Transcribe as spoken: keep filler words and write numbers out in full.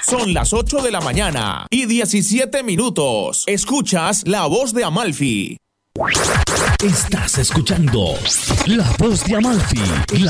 Son las ocho de la mañana y diecisiete minutos. Escuchas La Voz de Amalfi. Estás escuchando La Voz de Amalfi.